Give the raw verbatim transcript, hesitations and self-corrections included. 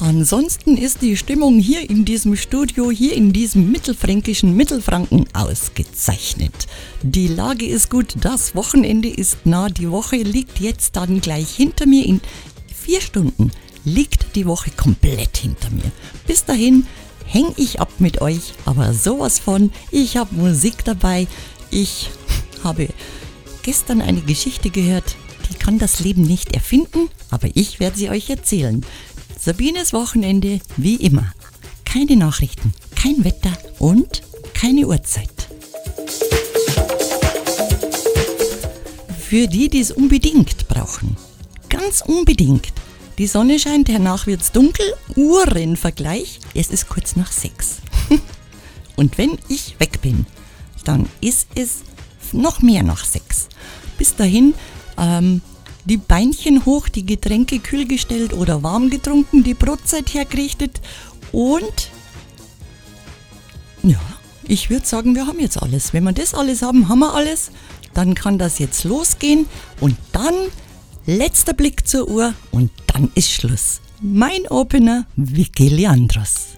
Ansonsten ist die Stimmung hier in diesem Studio, hier in diesem mittelfränkischen Mittelfranken ausgezeichnet. Die Lage ist gut, das Wochenende ist nah, die Woche liegt jetzt dann gleich hinter mir. In vier Stunden liegt die Woche komplett hinter mir. Bis dahin häng ich ab mit euch, aber sowas von. Ich habe Musik dabei. Ich habe gestern eine Geschichte gehört, die kann das Leben nicht erfinden, aber ich werde sie euch erzählen. Sabines Wochenende wie immer. Keine Nachrichten, kein Wetter und keine Uhrzeit. Für die, die es unbedingt brauchen, ganz unbedingt. Die Sonne scheint, hernach wird's dunkel, Uhrenvergleich, es ist kurz nach sechs. Und wenn ich weg bin, dann ist es noch mehr nach sechs. Bis dahin, ähm, die Beinchen hoch, die Getränke kühl gestellt oder warm getrunken, die Brotzeit hergerichtet und ja, ich würde sagen, wir haben jetzt alles. Wenn wir das alles haben, haben wir alles. Dann kann das jetzt losgehen und dann letzter Blick zur Uhr und dann ist Schluss. Mein Opener, Vicky Leandros.